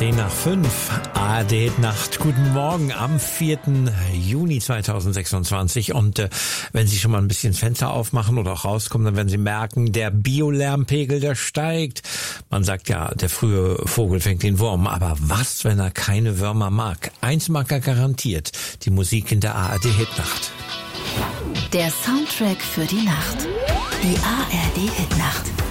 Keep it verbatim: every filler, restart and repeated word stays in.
Zehn nach fünf, A R D-Nacht. Guten Morgen am vierten Juni zweitausendsechsundzwanzig. Und äh, wenn Sie schon mal ein bisschen Fenster aufmachen oder auch rauskommen, dann werden Sie merken, der Biolärmpegel, der steigt. Man sagt ja, der frühe Vogel fängt den Wurm. Aber was, wenn er keine Würmer mag? Eins mag er garantiert, die Musik in der A R D-Hitnacht. Der Soundtrack für die Nacht. Die A R D-Hitnacht.